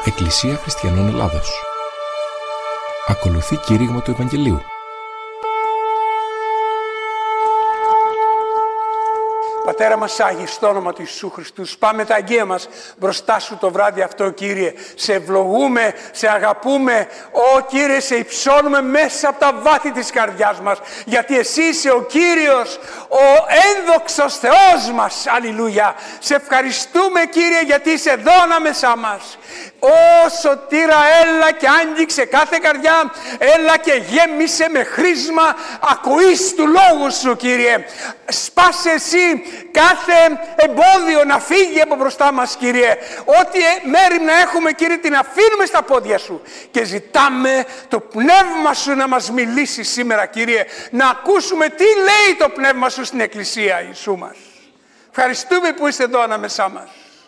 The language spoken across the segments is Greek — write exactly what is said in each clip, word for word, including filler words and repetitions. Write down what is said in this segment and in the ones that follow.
Εκκλησία Χριστιανών Ελλάδος. Ακολουθεί κήρυγμα του Ευαγγελίου. Πατέρα μας Άγιε, στο όνομα του Ιησού Χριστού, πάμε τα αγγεία μας μπροστά σου το βράδυ αυτό, Κύριε. Σε ευλογούμε, σε αγαπούμε. Ω Κύριε, σε υψώνουμε μέσα από τα βάθη της καρδιάς μας, γιατί εσύ είσαι ο Κύριος, ο ένδοξος Θεός μας. Αλληλούια. Σε ευχαριστούμε, Κύριε, γιατί είσαι εδώ ανάμεσά μας. Ω Σωτήρα, έλα και άγγιξε κάθε καρδιά, έλα και γέμισε με χρήσμα ακοής του λόγου σου, Κύριε. Σπάσε εσύ κάθε εμπόδιο να φύγει από μπροστά μας, Κύριε. Ό,τι μέρη να έχουμε, Κύριε, την αφήνουμε στα πόδια σου και ζητάμε το πνεύμα σου να μας μιλήσει σήμερα, Κύριε, να ακούσουμε τι λέει το πνεύμα σου στην Εκκλησία, Ιησού μας. Ευχαριστούμε που είστε εδώ ανάμεσά μας.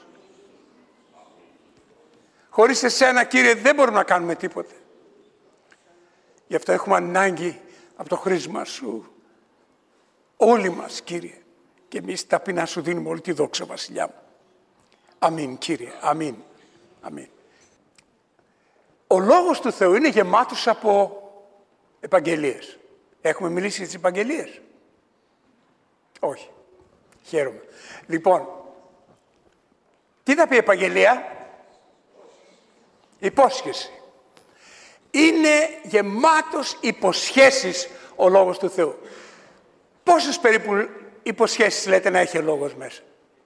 Χωρίς εσένα, Κύριε, δεν μπορούμε να κάνουμε τίποτε. Γι' αυτό έχουμε ανάγκη από το χρήσμα σου. Όλοι μας, Κύριε. Και εμείς ταπεινά σου δίνουμε όλη τη δόξα, Βασιλιά μου. Αμήν, Κύριε. Αμήν. Αμήν. Ο Λόγος του Θεού είναι γεμάτος από επαγγελίες. Έχουμε μιλήσει για τις επαγγελίες? Όχι. Χαίρομαι. Λοιπόν, τι θα πει η επαγγελία? Υπόσχεση. Είναι γεμάτος υποσχέσεις ο Λόγος του Θεού. Πόσες περίπου υποσχέσεις λέτε να έχει ο Λόγος μέσα?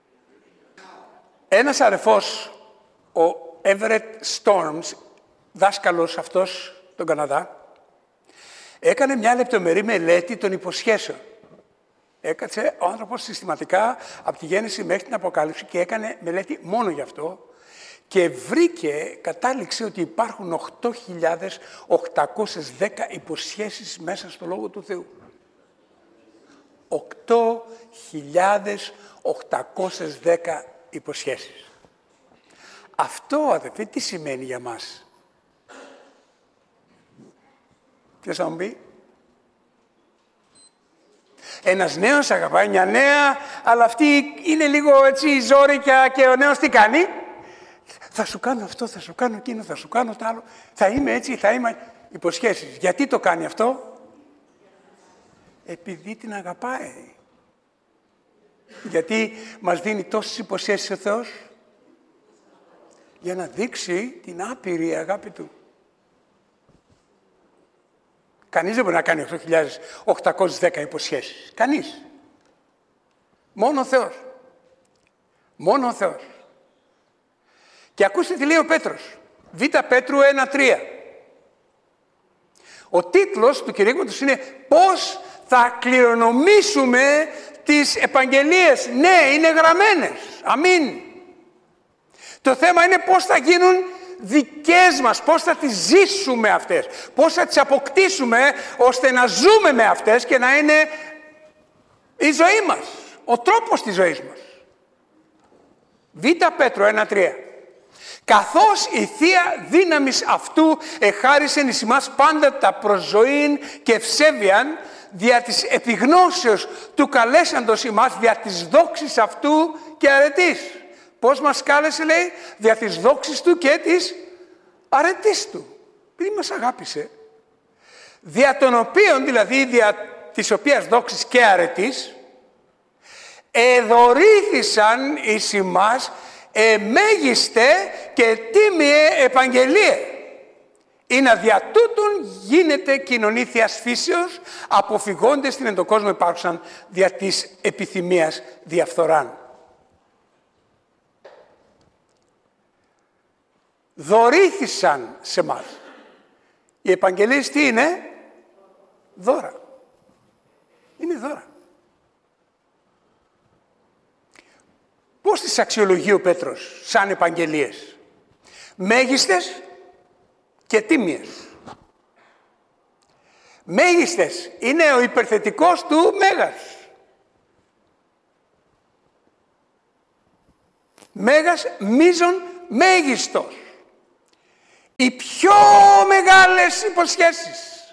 Ένας αρεφός, ο Everett Storms, δάσκαλος αυτός τον Καναδά, έκανε μια λεπτομερή μελέτη των υποσχέσεων. Έκατσε ο άνθρωπος συστηματικά από τη Γέννηση μέχρι την Αποκάλυψη και έκανε μελέτη μόνο γι' αυτό και βρήκε, κατάληξε ότι υπάρχουν οκτώ χιλιάδες οκτακόσιες δέκα υποσχέσεις μέσα στο Λόγο του Θεού. οκτώ χιλιάδες οκτακόσιες δέκα υποσχέσεις. Αυτό, αδελφοί, τι σημαίνει για μας? Ποιος θα μου πει? Ένας νέος αγαπάει μια νέα, αλλά αυτή είναι λίγο έτσι ζόρικια και ο νέος τι κάνει? Θα σου κάνω αυτό, θα σου κάνω εκείνο, θα σου κάνω το άλλο. Θα είμαι έτσι, θα είμαι... Υποσχέσεις. Γιατί το κάνει αυτό? Επειδή την αγαπάει. Γιατί μας δίνει τόσες υποσχέσεις ο Θεός? Για να δείξει την άπειρη αγάπη Του. Κανείς δεν μπορεί να κάνει οκτώ χιλιάδες οκτακόσιες δέκα υποσχέσεις. Κανείς. Μόνο ο Θεός. Μόνο ο Θεός. Και ακούστε τι λέει ο Πέτρος. Β' Πέτρου ένα τρία. Ο τίτλος του κηρύγματος είναι «Πώς θα κληρονομήσουμε τις επαγγελίες». Ναι, είναι γραμμένες. Αμήν. Το θέμα είναι πώς θα γίνουν δικές μας, πώς θα τις ζήσουμε αυτές, πώς θα τις αποκτήσουμε ώστε να ζούμε με αυτές και να είναι η ζωή μας, ο τρόπος της ζωής μας. Β' Πέτρο ένα τρία. Καθώς η Θεία δύναμις αυτού εχάρισεν εις ημάς πάντα τα προσζωήν και ευσέβειαν δια της επιγνώσεως του καλέσαντος ημάς δια της δόξης αυτού και αρετής. Πώς μας κάλεσε, λέει? Δια της δόξης του και της αρετής του. Επειδή μας αγάπησε. Δια των οποίων, δηλαδή δια της οποίας δόξης και αρετής, εδωρήθησαν εις ημάς εμέγιστε και τίμιε επαγγελίε. Ή να δια τούτων γίνεται κοινωνή θείας φύσεως, αποφυγώντες την εν τον κόσμο υπάρχουσαν δια της επιθυμίας διαφθοράν. Δωρήθησαν σε μας. Οι επαγγελίες τι είναι? Δώρα. Είναι δώρα. Πώς τις αξιολογεί ο Πέτρος σαν επαγγελίες? Μέγιστες και τίμιες. Μέγιστες είναι ο υπερθετικός του μέγας. Μέγας μείζων μέγιστος. Οι πιο μεγάλες υποσχέσεις.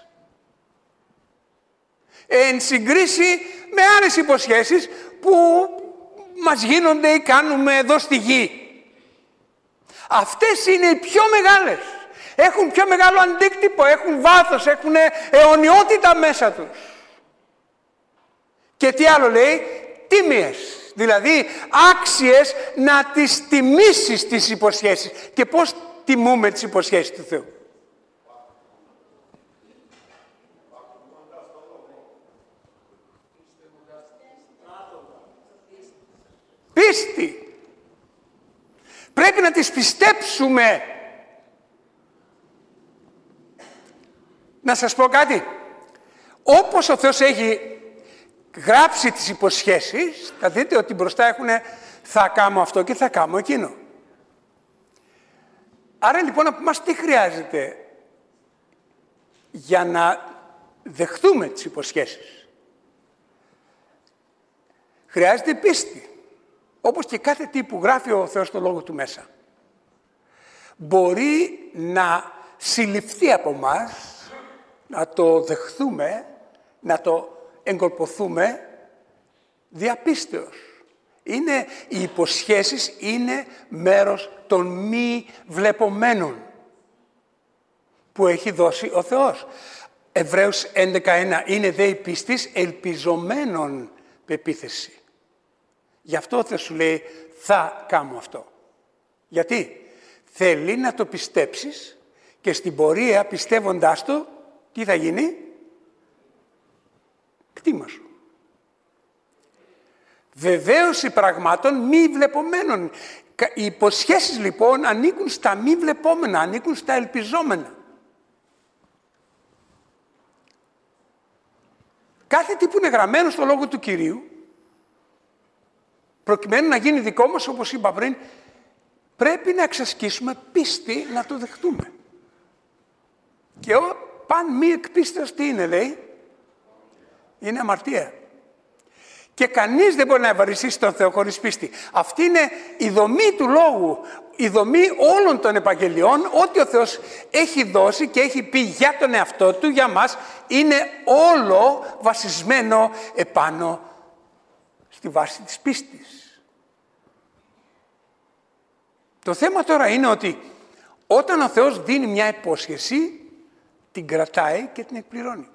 Εν συγκρίση με άλλες υποσχέσεις που μας γίνονται ή κάνουμε εδώ στη γη. Αυτές είναι οι πιο μεγάλες. Έχουν πιο μεγάλο αντίκτυπο, έχουν βάθος, έχουν αιωνιότητα μέσα τους. Και τι άλλο λέει? Τίμιες. Δηλαδή άξιες να τις τιμήσεις τις υποσχέσεις. Και πώς τιμούμε τις υποσχέσεις του Θεού? Πίστη. Πρέπει να τις πιστέψουμε. Να σας πω κάτι. Όπως ο Θεός έχει γράψει τις υποσχέσεις, θα δείτε ότι μπροστά έχουν θα κάνω αυτό και θα κάνω εκείνο. Άρα λοιπόν από μας τι χρειάζεται για να δεχτούμε τις υποσχέσεις? Χρειάζεται πίστη. Όπως και κάθε τι που γράφει ο Θεός στο Λόγο Του μέσα. Μπορεί να συλληφθεί από μας, να το δεχθούμε, να το εγκολποθούμε διαπίστεως. Είναι, οι υποσχέσεις είναι μέρος των μη βλεπομένων που έχει δώσει ο Θεός. Εβραίους έντεκα ένα, είναι δε η πίστης ελπιζομένων πεποίθηση. Γι' αυτό θα σου λέει θα κάνω αυτό. Γιατί θέλει να το πιστέψεις και στην πορεία πιστεύοντάς το τι θα γίνει? Κτήμα σου. Βεβαίωση πραγμάτων μη βλεπομένων. Οι υποσχέσεις λοιπόν ανήκουν στα μη βλεπόμενα, ανήκουν στα ελπιζόμενα. Κάθε τι που είναι γραμμένο στο Λόγο του Κυρίου, προκειμένου να γίνει δικό μας, όπως είπα πριν, πρέπει να εξασκήσουμε πίστη να το δεχτούμε. Και ο παν μη εκπίστεως τι είναι, λέει? Είναι αμαρτία. Και κανείς δεν μπορεί να ευαριστήσει τον Θεό χωρίς πίστη. Αυτή είναι η δομή του Λόγου, η δομή όλων των Ευαγγελιών. Ό,τι ο Θεός έχει δώσει και έχει πει για τον εαυτό Του, για μας, είναι όλο βασισμένο επάνω στη βάση της πίστης. Το θέμα τώρα είναι ότι όταν ο Θεός δίνει μια υπόσχεση, την κρατάει και την εκπληρώνει.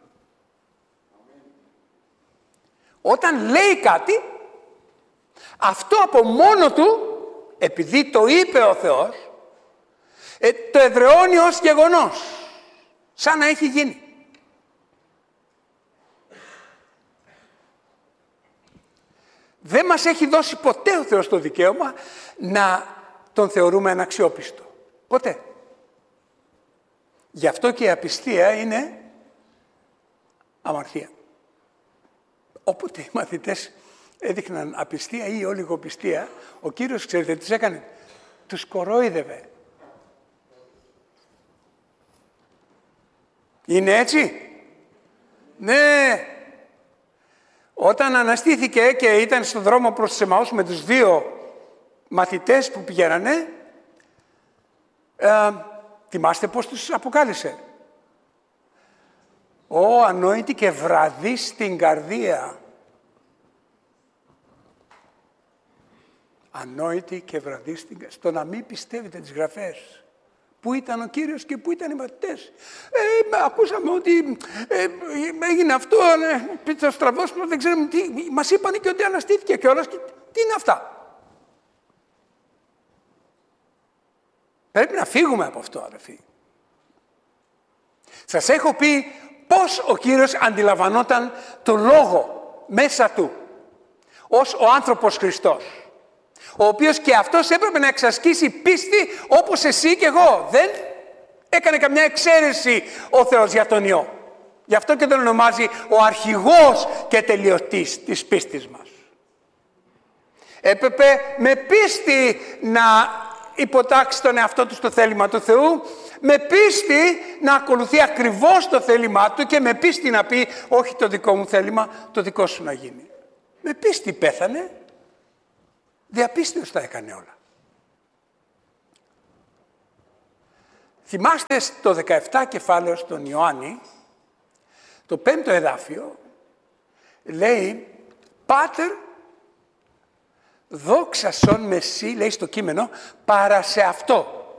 Όταν λέει κάτι, αυτό από μόνο του, επειδή το είπε ο Θεός, ε, το εδραιώνει ως γεγονός, σαν να έχει γίνει. Δεν μας έχει δώσει ποτέ ο Θεός το δικαίωμα να τον θεωρούμε αναξιόπιστο. Ποτέ. Γι' αυτό και η απιστία είναι αμαρτία. Όποτε οι μαθητές έδειχναν απιστία ή ολιγοπιστία, ο Κύριος, ξέρετε τι έκανε? Τους κορόιδευε. Είναι έτσι? Ναι. Όταν αναστήθηκε και ήταν στον δρόμο προς τους Εμαούς με τους δύο μαθητές που πηγαίνανε, ε, θυμάστε πώς τους αποκάλυψε? Ω ανόητη και βραδύ στην καρδία. Ανόητη και βραδύ στην καρδία. Στο να μην πιστεύετε τις γραφές. Πού ήταν ο Κύριος και πού ήταν οι μαθητές. Ε, ακούσαμε ότι ε, έγινε αυτό, ε, πίτσα στραβός, δεν ξέρουμε τι. Μας είπαν και ότι αναστήθηκε κιόλας. Και, τι είναι αυτά? Πρέπει να φύγουμε από αυτό, αδερφοί. Σας έχω πει πώς ο Κύριος αντιλαμβανόταν το Λόγο μέσα του, ως ο άνθρωπος Χριστός, ο οποίος και αυτός έπρεπε να εξασκήσει πίστη όπως εσύ και εγώ. Δεν έκανε καμιά εξαίρεση ο Θεός για τον Υιό. Γι' αυτό και τον ονομάζει ο αρχηγός και τελειωτής της πίστης μας. Έπρεπε με πίστη να υποτάξει τον εαυτό του στο θέλημα του Θεού, με πίστη να ακολουθεί ακριβώς το θέλημά του και με πίστη να πει όχι το δικό μου θέλημα, το δικό σου να γίνει. Με πίστη πέθανε, διαπίστεως τα έκανε όλα. Θυμάστε στο δεκαεπτά κεφάλαιο στον Ιωάννη, το πέμπτο εδάφιο, λέει «Πάτερ, δόξασον με σύ», λέει στο κείμενο, «παρά σε αυτό».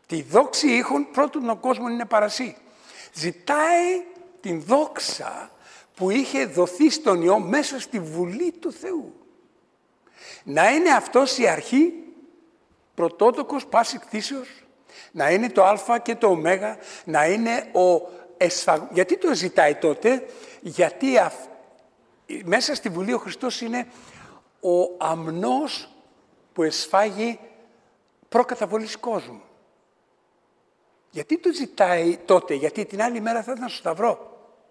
Τη δόξη ήχων πρώτον ο κόσμος είναι παρασύ. Ζητάει την δόξα που είχε δοθεί στον Υιό μέσα στη Βουλή του Θεού. Να είναι αυτός η αρχή, πρωτότοκος πάσης κτήσεως, να είναι το α και το ω, να είναι ο εσφαγ... Γιατί το ζητάει τότε? Γιατί αυ... μέσα στη Βουλή ο Χριστός είναι ο αμνός που εσφάγει προκαταβολής κόσμου. Γιατί το ζητάει τότε? Γιατί την άλλη μέρα θα ήταν στο Σταυρό.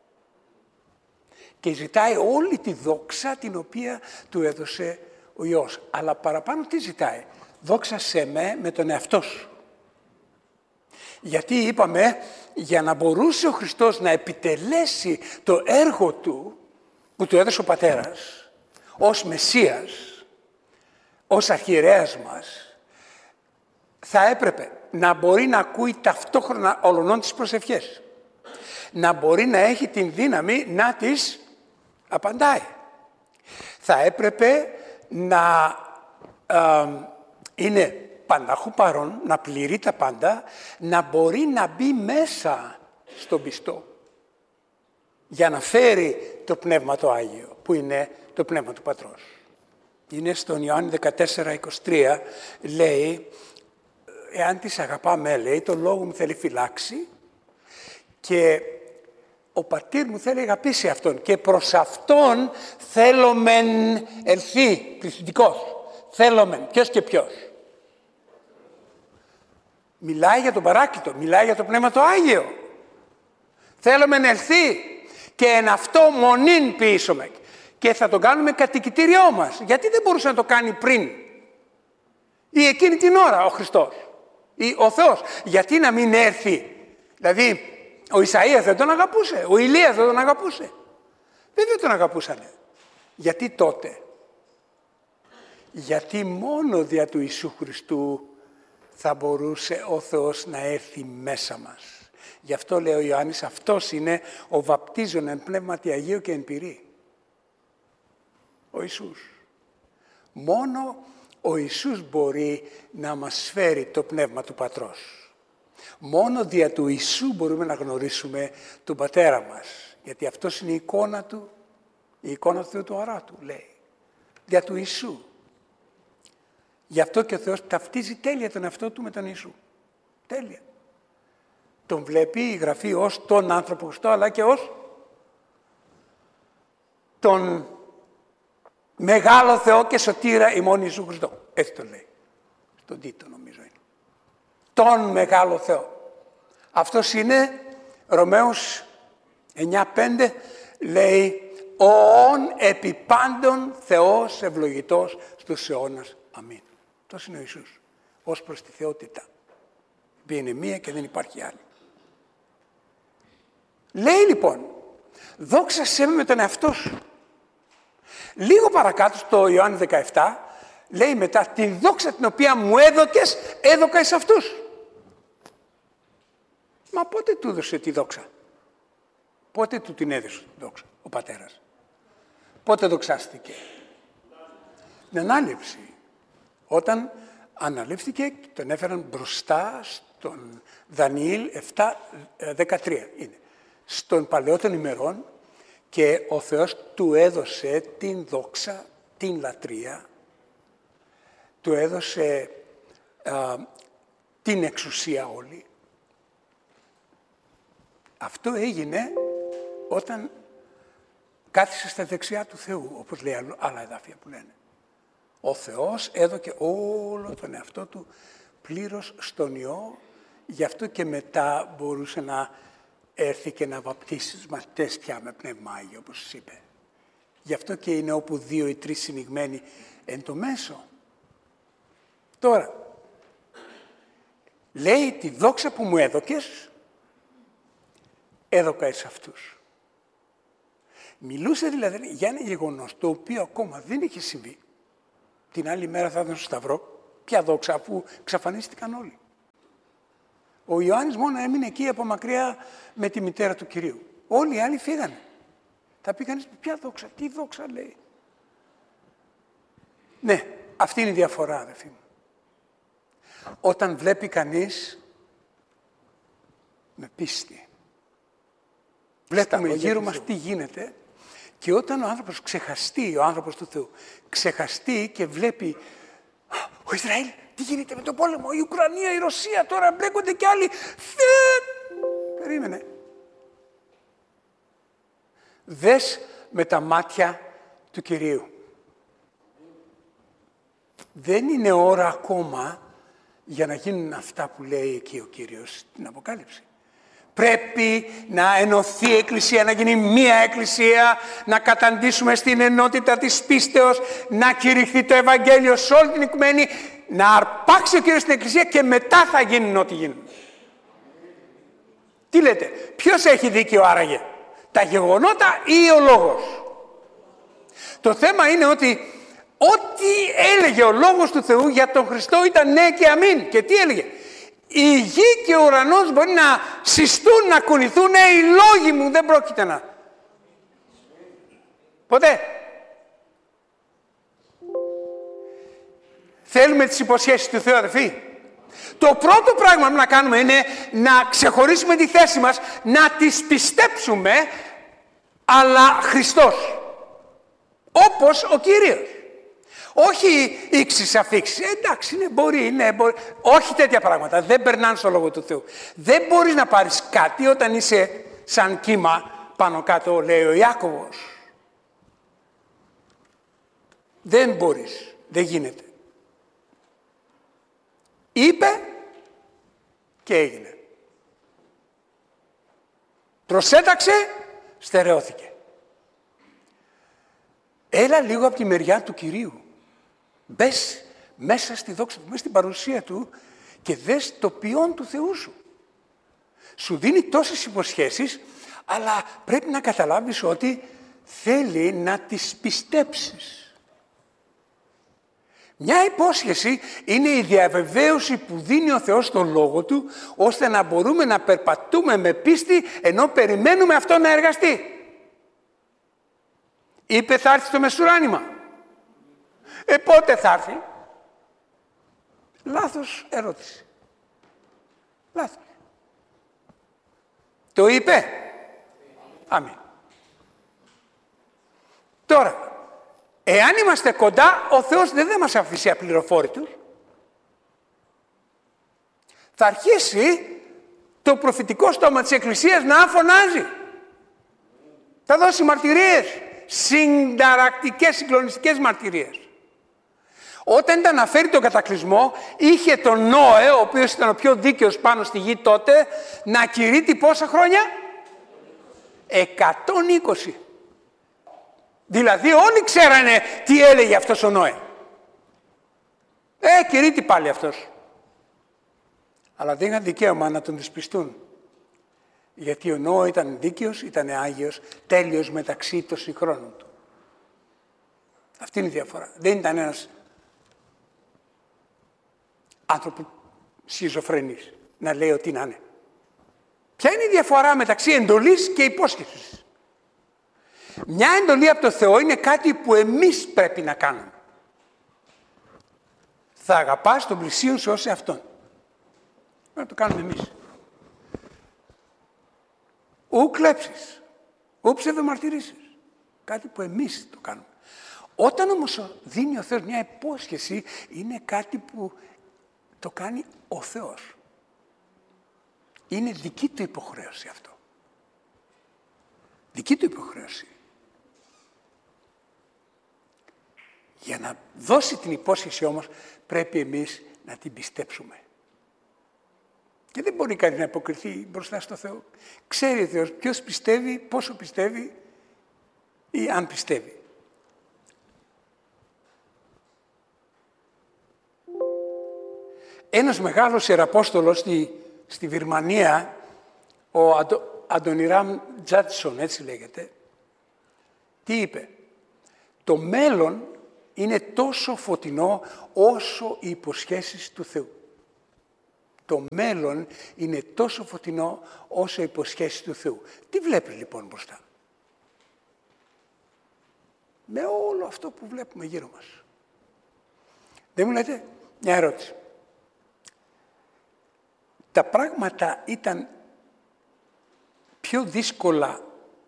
Και ζητάει όλη τη δόξα την οποία του έδωσε ο Υιός. Αλλά παραπάνω τι ζητάει? Δόξασέ με με τον εαυτό σου. Γιατί είπαμε, για να μπορούσε ο Χριστός να επιτελέσει το έργο του που του έδωσε ο Πατέρας ως Μεσσίας, ως αρχιερέας μας, θα έπρεπε να μπορεί να ακούει ταυτόχρονα ολονών τις προσευχές. Να μπορεί να έχει την δύναμη να τις απαντάει. Θα έπρεπε να ε, είναι πανταχού παρόν, να πληρεί τα πάντα, να μπορεί να μπει μέσα στον πιστό για να φέρει το Πνεύμα το Άγιο, που είναι το Πνεύμα του Πατρός. Είναι στον Ιωάννη δεκατέσσερα είκοσι τρία, λέει, εάν τις αγαπάμε, λέει, το λόγο μου θέλει φυλάξει και ο πατήρ μου θέλει αγαπήσει αυτόν και προς αυτόν θέλομεν ελθεί, πληθυντικός. Θέλομεν, ποιος και ποιος? Μιλάει για τον Παράκλητο, μιλάει για το Πνεύμα το Άγιο. Θέλομεν ελθεί και εν αυτό μονήν ποιήσομεν. Και θα το κάνουμε κατοικητήριό μας. Γιατί δεν μπορούσε να το κάνει πριν ή εκείνη την ώρα ο Χριστός ή ο Θεός? Γιατί να μην έρθει? Δηλαδή ο Ισαΐας δεν τον αγαπούσε, ο Ηλίας δεν τον αγαπούσε. Δεν τον αγαπούσανε. Γιατί τότε? Γιατί μόνο δια του Ιησού Χριστού θα μπορούσε ο Θεός να έρθει μέσα μας. Γι' αυτό λέει ο Ιωάννης, αυτός είναι ο βαπτίζων εν πνεύματι Αγίου και εν πυρί. Ο Ιησούς. Μόνο ο Ιησούς μπορεί να μας φέρει το Πνεύμα του Πατρός. Μόνο δια του Ιησού μπορούμε να γνωρίσουμε τον Πατέρα μας. Γιατί αυτός είναι η εικόνα του, η εικόνα του Θεού του Αράτου, λέει. Δια του Ιησού. Γι' αυτό και ο Θεός ταυτίζει τέλεια τον εαυτό του με τον Ιησού. Τέλεια. Τον βλέπει η Γραφή ως τον άνθρωπο Χριστό, αλλά και ως τον μεγάλο Θεό και σωτήρα ημών Ιησού Χριστό. Έτσι το λέει. Στον Τίτο νομίζω είναι. Τον μεγάλο Θεό. Αυτός είναι, Ρωμαίους εννιά πέντε, λέει, ο ον επί πάντων Θεός ευλογητός στους αιώνας. Αμήν. Αυτός είναι ο Ιησούς. Ως προς τη θεότητα. Που είναι μία και δεν υπάρχει άλλη. Λέει λοιπόν, δόξασέ με με τον εαυτό σου. Λίγο παρακάτω στο Ιωάννη δεκαεπτά, λέει μετά, τη δόξα την οποία μου έδωκες, έδωκα εις αυτούς. Μα πότε του έδωσε τη δόξα? Πότε του την έδωσε τη δόξα ο Πατέρας? Πότε δοξάστηκε? Την ανάληψη. Όταν αναλήφθηκε και τον έφεραν μπροστά στον Δανιήλ επτά δεκατρία είναι. Στον παλαιό των ημερών, και ο Θεός του έδωσε την δόξα, την λατρεία, του έδωσε α, την εξουσία όλη. Αυτό έγινε όταν κάθισε στα δεξιά του Θεού, όπως λέει άλλα εδάφια που λένε. Ο Θεός έδωκε όλο τον εαυτό του πλήρως στον Υιό, γι' αυτό και μετά μπορούσε να έρθει και να βαπτίσει τους μαθητές πια με Πνεύμα Άγιο, όπως σας είπε. Γι' αυτό και είναι όπου δύο ή τρεις συνηγμένοι εν το μέσο. Τώρα, λέει, τη δόξα που μου έδωκες, έδωκα εις αυτούς. Μιλούσε δηλαδή για ένα γεγονός το οποίο ακόμα δεν είχε συμβεί. Την άλλη μέρα θα ήταν στο Σταυρό. Ποια δόξα, αφού εξαφανίστηκαν όλοι. Ο Ιωάννης μόνο έμεινε εκεί από μακριά με τη μητέρα του Κυρίου. Όλοι οι άλλοι φύγανε. Θα πει κανείς, ποια δόξα, τι δόξα λέει. Ναι, αυτή είναι η διαφορά, αδελφοί μου. Όταν βλέπει κανείς με πίστη. Βλέπουμε γύρω μας τι γίνεται και όταν ο άνθρωπος ξεχαστεί, ο άνθρωπος του Θεού, ξεχαστεί και βλέπει ο Ισραήλ, τι γίνεται με τον πόλεμο, η Ουκρανία, η Ρωσία, τώρα μπλέκονται κι άλλοι. Περίμενε. Δες με τα μάτια του Κυρίου. Δεν είναι ώρα ακόμα για να γίνουν αυτά που λέει εκεί ο Κύριος στην Αποκάλυψη. Πρέπει να ενωθεί η Εκκλησία, να γίνει μία Εκκλησία, να καταντήσουμε στην ενότητα της πίστεως, να κηρυχθεί το Ευαγγέλιο σε όλη την οικουμένη, να αρπάξει ο Κύριος την Εκκλησία και μετά θα γίνουν ό,τι γίνουν. Τι λέτε, ποιος έχει δίκιο άραγε, τα γεγονότα ή ο λόγος? Το θέμα είναι ότι ό,τι έλεγε ο λόγος του Θεού για τον Χριστό ήταν ναι και αμήν. Και τι έλεγε? Η γη και ο ουρανός μπορεί να συστούν, να κουνηθούν, ναι, οι λόγοι μου δεν πρόκειται να. Ποτέ. Θέλουμε τις υποσχέσεις του Θεού, αδελφοί. Το πρώτο πράγμα που να κάνουμε είναι να ξεχωρίσουμε τη θέση μας, να τις πιστέψουμε, αλλά Χριστός. Όπως ο Κύριος. Όχι ήξεις αφήξεις. Ε, εντάξει, ναι, μπορεί, ναι, μπορεί. Όχι τέτοια πράγματα. Δεν περνάνε στο λόγο του Θεού. Δεν μπορείς να πάρεις κάτι όταν είσαι σαν κύμα πάνω κάτω, λέει ο Ιάκωβος. Δεν μπορείς. Δεν γίνεται. Είπε και έγινε. Προσέταξε, στερεώθηκε. Έλα λίγο από τη μεριά του Κυρίου. Μπες μέσα στη δόξα του, μέσα στην παρουσία του και δες το ποιόν του Θεού σου. Σου δίνει τόσες υποσχέσεις, αλλά πρέπει να καταλάβεις ότι θέλει να τις πιστέψεις. Μια υπόσχεση είναι η διαβεβαίωση που δίνει ο Θεός στον Λόγο Του, ώστε να μπορούμε να περπατούμε με πίστη ενώ περιμένουμε αυτό να εργαστεί. Είπε θα έρθει το μεσουράνημα. Ε, πότε θα έρθει? Λάθος ερώτηση. Λάθος. Το είπε? Αμήν. Τώρα, εάν είμαστε κοντά, ο Θεός δεν θα μας αφήσει απληροφόρητους. Θα αρχίσει το προφητικό στόμα της Εκκλησίας να φωνάζει. Θα δώσει μαρτυρίες, συνταρακτικές, συγκλονιστικές μαρτυρίες. Όταν ήταν να φέρει τον κατακλυσμό, είχε τον Νόε, ο οποίος ήταν ο πιο δίκαιος πάνω στη γη τότε, να κηρύττει πόσα χρόνια? εκατόν είκοσι. Δηλαδή όλοι ξέρανε τι έλεγε αυτός ο Νόε. Ε, κηρύττει πάλι αυτός. Αλλά δεν είχαν δικαίωμα να τον δυσπιστούν. Γιατί ο Νόε ήταν δίκαιος, ήταν άγιος, τέλειος μεταξύ των συγχρόνων του. Αυτή είναι η διαφορά. Δεν ήταν ένας άνθρωπο σχιζοφρενής να λέει ότι να είναι. Ποια είναι η διαφορά μεταξύ εντολής και υπόσχεσης? Μια εντολή από το Θεό είναι κάτι που εμείς πρέπει να κάνουμε. Θα αγαπάς τον πλησίον σου ως εαυτόν. Να το κάνουμε εμείς. Ου κλέψεις, ου ψευδομαρτυρήσεις. Κάτι που εμείς το κάνουμε. Όταν όμως δίνει ο Θεός μια υπόσχεση, είναι κάτι που το κάνει ο Θεός. Είναι δική του υποχρέωση αυτό. Δική του υποχρέωση. Για να δώσει την υπόσχεση όμως, πρέπει εμείς να την πιστέψουμε. Και δεν μπορεί κανείς να υποκριθεί μπροστά στο Θεό. Ξέρει ο Θεός ποιος πιστεύει, πόσο πιστεύει ή αν πιστεύει. Ένας μεγάλος ιεραπόστολος στη, στη Βυρμανία, ο Αντο, Αντονιράμ Τζάτσον, έτσι λέγεται, τι είπε? Το μέλλον είναι τόσο φωτεινό όσο οι υποσχέσεις του Θεού. Το μέλλον είναι τόσο φωτεινό όσο οι υποσχέσεις του Θεού. Τι βλέπει λοιπόν μπροστά? Με όλο αυτό που βλέπουμε γύρω μας. Δεν μου λέτε? Μια ερώτηση. Τα πράγματα ήταν πιο δύσκολα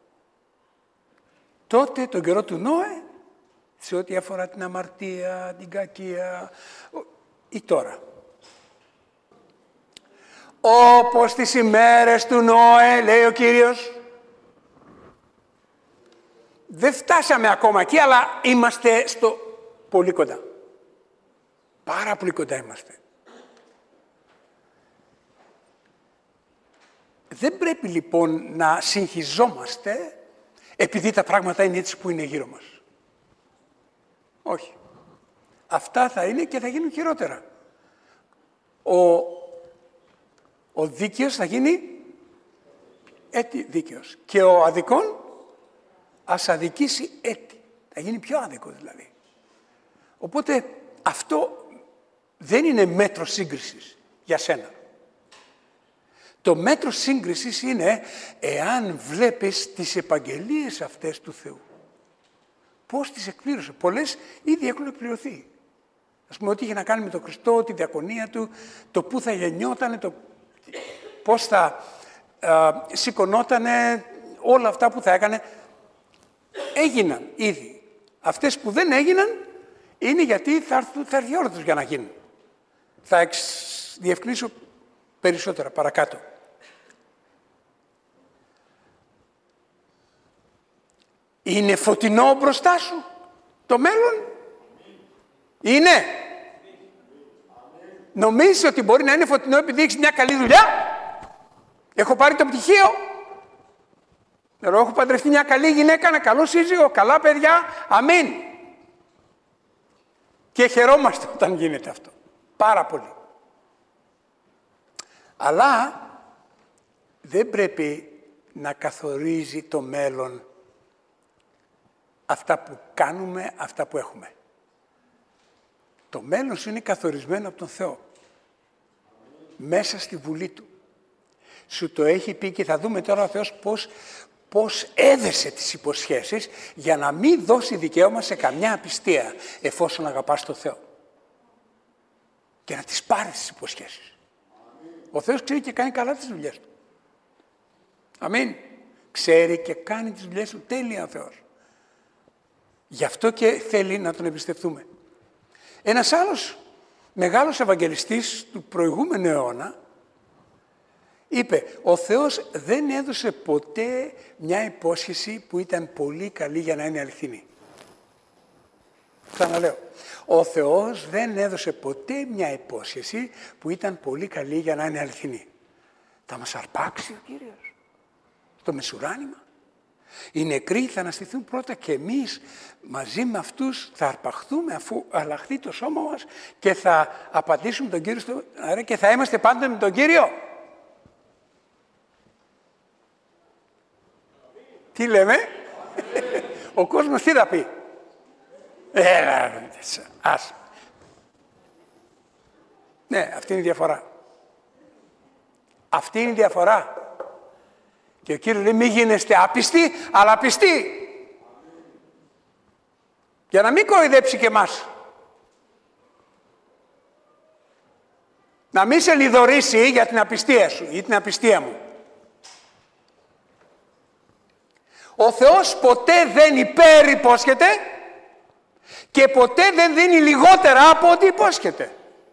τότε τον καιρό του Νόε, σε ό,τι αφορά την αμαρτία, την κακία, ή τώρα. Όπως τις ημέρες του Νόε, λέει ο Κύριος. Δεν φτάσαμε ακόμα εκεί, αλλά είμαστε στο πολύ κοντά. Πάρα πολύ κοντά είμαστε. Δεν πρέπει λοιπόν να συγχυζόμαστε επειδή τα πράγματα είναι έτσι που είναι γύρω μας. Όχι. Αυτά θα είναι και θα γίνουν χειρότερα. Ο, ο δίκαιος θα γίνει έτη δίκαιος. Και ο αδικών ας αδικήσει έτη. Θα γίνει πιο άδικο δηλαδή. Οπότε αυτό δεν είναι μέτρο σύγκρισης για σένα. Το μέτρο σύγκρισης είναι εάν βλέπεις τις επαγγελίες αυτές του Θεού. Πώς τις εκπλήρωσε. Πολλές ήδη έχουν εκπληρωθεί. Ας πούμε, ό,τι είχε να κάνει με τον Χριστό, τη διακονία του, το πού θα γεννιότανε, το πώς θα α, σηκωνότανε, όλα αυτά που θα έκανε, έγιναν ήδη. Αυτές που δεν έγιναν είναι γιατί θα έρθει, θα έρθει η ώρα τους για να γίνουν. Θα εξ, διευκρινίσω περισσότερα παρακάτω. Είναι φωτεινό μπροστά σου το μέλλον? Είναι. Νομίζεις ότι μπορεί να είναι φωτεινό επειδή έχεις μια καλή δουλειά? Έχω πάρει το πτυχίο. Έχω παντρευτεί μια καλή γυναίκα, ένα καλό σύζυγο, καλά παιδιά. Αμήν. Και χαιρόμαστε όταν γίνεται αυτό. Πάρα πολύ. Αλλά δεν πρέπει να καθορίζει το μέλλον αυτά που κάνουμε, αυτά που έχουμε. Το μέλλον σου είναι καθορισμένο από τον Θεό. Μέσα στη Βουλή Του. Σου το έχει πει και θα δούμε τώρα ο Θεός πώς, πώς έδεσε τις υποσχέσεις για να μην δώσει δικαίωμα σε καμιά απιστία εφόσον αγαπάς τον Θεό. Και να τις πάρεις τις υποσχέσεις. Ο Θεός ξέρει και κάνει καλά τις δουλειές Του. Αμήν. Ξέρει και κάνει τις δουλειές Του τέλεια ο Θεός. Γι' αυτό και θέλει να Τον εμπιστευτούμε. Ένας άλλος μεγάλος Ευαγγελιστής του προηγούμενου αιώνα είπε, ο Θεός δεν έδωσε ποτέ μια υπόσχεση που ήταν πολύ καλή για να είναι αληθινή. Ξαναλέω, ο Θεός δεν έδωσε ποτέ μια υπόσχεση που ήταν πολύ καλή για να είναι αληθινή. Θα μας αρπάξει ο Κύριος στο μεσουράνημα. Οι νεκροί θα αναστηθούν πρώτα και εμείς μαζί με αυτούς θα αρπαχθούμε αφού αλλάχθει το σώμα μας και θα απαντήσουμε τον Κύριο στο αέρα και θα είμαστε πάντοτε με τον Κύριο. Τι λέμε? Ο κόσμος τι θα πει? Έλα, ας. Ναι, αυτή είναι η διαφορά. Αυτή είναι η διαφορά. Και ο Κύριος λέει, μη γίνεστε άπιστοι, αλλά πιστοί. Για να μην κοροϊδέψει και εμάς. Να μην σε λιδωρήσει για την απιστία σου ή την απιστία μου. Ο Θεός ποτέ δεν υπερυπόσχεται και ποτέ δεν δίνει λιγότερα από ό,τι υπόσχεται.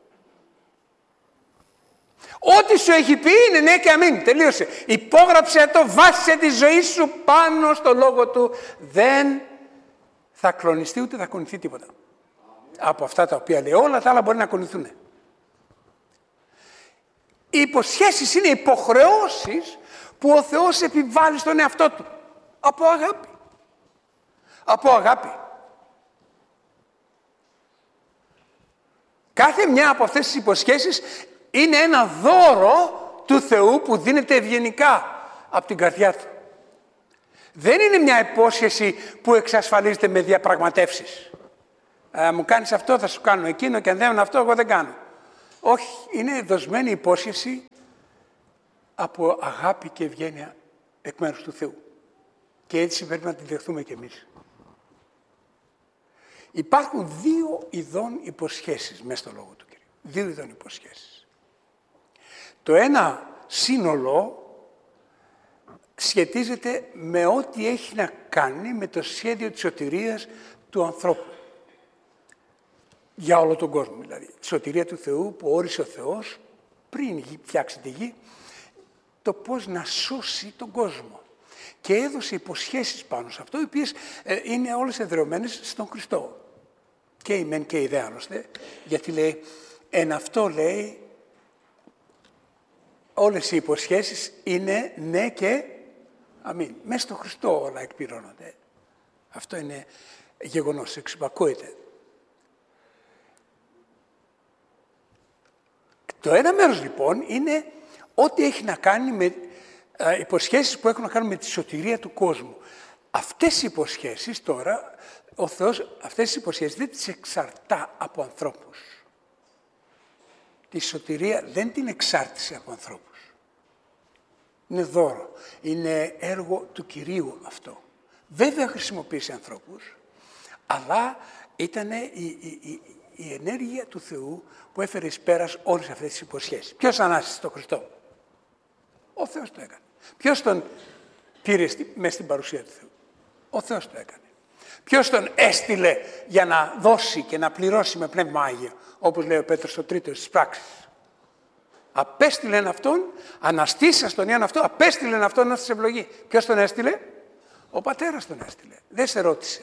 Ό,τι σου έχει πει είναι ναι και αμήν. Τελείωσε. Υπόγραψε το, βάσε τη ζωή σου πάνω στο λόγο Του. Δεν θα κλονιστεί ούτε θα κονηθεί τίποτα. Από αυτά τα οποία λέει. Όλα τα άλλα μπορεί να κονηθούν. Οι υποσχέσεις είναι υποχρεώσεις που ο Θεός επιβάλλει στον εαυτό Του. Από αγάπη. Από αγάπη. Κάθε μια από αυτές τις υποσχέσεις είναι ένα δώρο του Θεού που δίνεται ευγενικά από την καρδιά Του. Δεν είναι μια υπόσχεση που εξασφαλίζεται με διαπραγματεύσεις. Ε, μου κάνεις αυτό, θα σου κάνω εκείνο και αν δεν είναι αυτό, εγώ δεν κάνω. Όχι, είναι δοσμένη υπόσχεση από αγάπη και ευγένεια εκ μέρους του Θεού. Και έτσι πρέπει να την δεχθούμε κι εμείς. Υπάρχουν δύο ειδών υποσχέσεις μέσα στο λόγο του Κυρίου. Δύο ειδών υποσχέσεις. Το ένα σύνολο σχετίζεται με ό,τι έχει να κάνει με το σχέδιο της σωτηρίας του ανθρώπου. Για όλο τον κόσμο δηλαδή. Τη σωτηρία του Θεού που όρισε ο Θεός πριν φτιάξει τη γη, το πώς να σώσει τον κόσμο. Και έδωσε υποσχέσεις πάνω σε αυτό, οι οποίες ε, είναι όλες εδρεωμένες στον Χριστό. Και η μεν και η δε άλλωστε, γιατί λέει, εν αυτό λέει, όλες οι υποσχέσεις είναι ναι και αμήν. Μέσα στο Χριστό όλα εκπληρώνονται. Αυτό είναι γεγονός, εξυπακούεται. Το ένα μέρος λοιπόν είναι ό,τι έχει να κάνει με ε, υποσχέσεις που έχουν να κάνουν με τη σωτηρία του κόσμου. Αυτές οι υποσχέσεις τώρα, ο Θεός αυτές οι υποσχέσεις δεν τις εξαρτά από ανθρώπους. Τη σωτηρία δεν την εξάρτησε από ανθρώπους. Είναι δώρο. Είναι έργο του Κυρίου αυτό. Βέβαια χρησιμοποίησε ανθρώπους, αλλά ήταν η, η, η, η ενέργεια του Θεού που έφερε εις πέρας όλες αυτές τις υποσχέσεις. Ποιος ανάστησε τον Χριστό? Ο Θεός το έκανε. Ποιος τον πήρε μέσα στην παρουσία του Θεού? Ο Θεός το έκανε. Ποιος τον έστειλε για να δώσει και να πληρώσει με Πνεύμα Άγιο, όπως λέει ο Πέτρος στο τρίτο στις πράξεις? Απέστειλεν αυτόν, αναστήσας τον Ιωάννη αυτό, απέστειλεν αυτόν να σας ευλογεί. Ποιος τον έστειλε? Ο Πατέρας τον έστειλε. Δεν σε ρώτησε.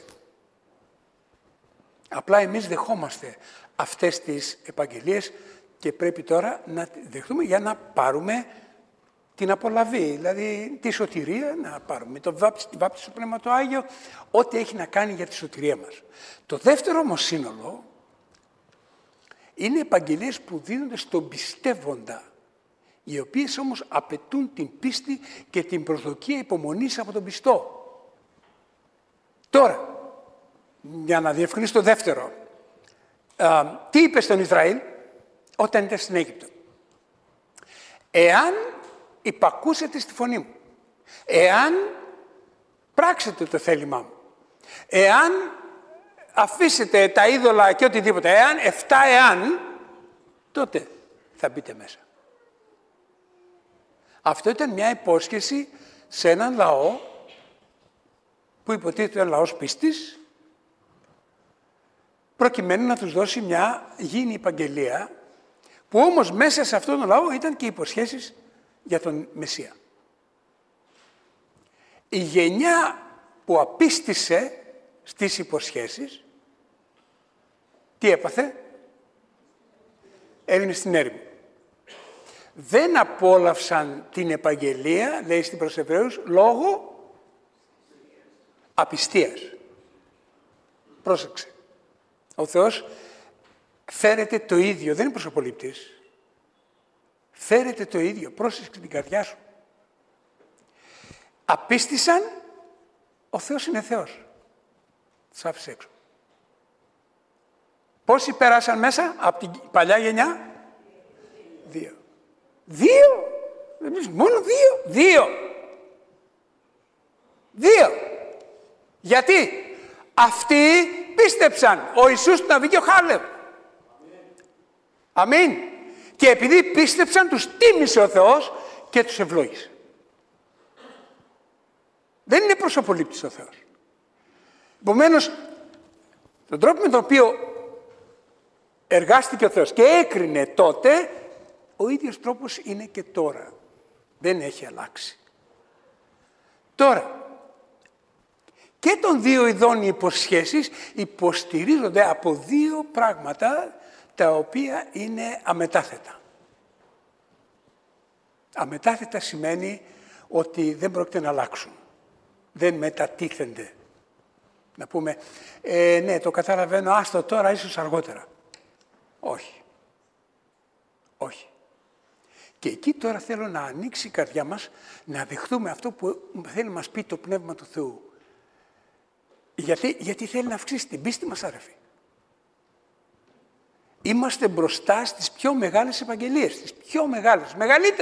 Απλά εμείς δεχόμαστε αυτές τις επαγγελίες και πρέπει τώρα να τις δεχτούμε για να πάρουμε την απολαβή, δηλαδή τη σωτηρία, να πάρουμε το βάπτιση, τη βάπτιση του Πνεύμα το Άγιο, ό,τι έχει να κάνει για τη σωτηρία μας. Το δεύτερο όμως σύνολο είναι επαγγελίες που δίνονται στον πιστεύοντα, οι οποίες όμως απαιτούν την πίστη και την προσδοκία υπομονής από τον πιστό. Τώρα, για να διευκρινίσω το δεύτερο, α, τι είπε στον Ισραήλ όταν ήταν στην Αίγυπτο? Εάν υπακούσετε στη φωνή μου, εάν πράξετε το θέλημά μου, εάν αφήσετε τα είδωλα και οτιδήποτε, εάν, εφτά εάν, τότε θα μπείτε μέσα. Αυτό ήταν μια υπόσχεση σε έναν λαό που υποτίθεται ένα λαός πίστης, προκειμένου να τους δώσει μια γήινη επαγγελία, που όμως μέσα σε αυτόν τον λαό ήταν και υποσχέσεις για τον Μεσσία. Η γενιά που απίστησε στις υποσχέσεις, τι έπαθε? Έμεινε στην έρημο. Δεν απόλαυσαν την επαγγελία, λέει στην προς Εβραίους, λόγω απιστίας. Πρόσεξε. Ο Θεός φέρεται το ίδιο, δεν είναι προσωπολήπτης. Φέρεται το ίδιο, πρόσεξε την καρδιά σου. Απίστησαν, ο Θεός είναι Θεός. Τους άφησε έξω. Πόσοι πέρασαν μέσα από την παλιά γενιά? Δύο. Δύο. Μόνο δύο. Δύο. Δύο. Γιατί? Αυτοί πίστεψαν. Ο Ιησούς του Ναβί και ο Χάλευ. Αμήν. Και επειδή πίστεψαν, τους τίμησε ο Θεός και τους ευλόγησε. Δεν είναι προσωπολήπτης ο Θεός. Επομένως, τον τρόπο με τον οποίο εργάστηκε ο Θεός και έκρινε τότε, ο ίδιος τρόπος είναι και τώρα. Δεν έχει αλλάξει. Τώρα, και των δύο ειδών οι υποσχέσεις υποστηρίζονται από δύο πράγματα τα οποία είναι αμετάθετα. Αμετάθετα σημαίνει ότι δεν πρόκειται να αλλάξουν. Δεν μετατίθενται. Να πούμε, ε, ναι, το καταλαβαίνω, άστο τώρα, ίσως αργότερα. Όχι. Όχι. Και εκεί τώρα θέλω να ανοίξει η καρδιά μας, να δεχτούμε αυτό που θέλει να μας πει το Πνεύμα του Θεού. Γιατί, γιατί θέλει να αυξήσει την πίστη μας, άρεφη. Είμαστε μπροστά στις πιο μεγάλες επαγγελίες, στις πιο μεγάλες, μεγαλύτερες.